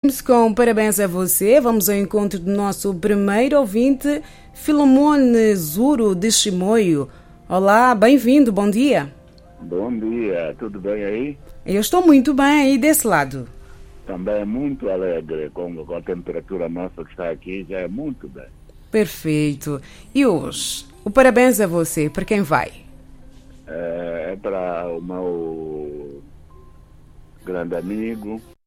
Com parabéns a você, vamos ao encontro do nosso primeiro ouvinte, Filomone Zuro de Chimoio. Olá, bem-vindo, bom dia. Bom dia, tudo bem aí? Eu estou muito bem aí desse lado. Também muito alegre com a temperatura nossa que está aqui, já é muito bem. Perfeito. E hoje, o parabéns a você, para quem vai? É para o meu grande amigo,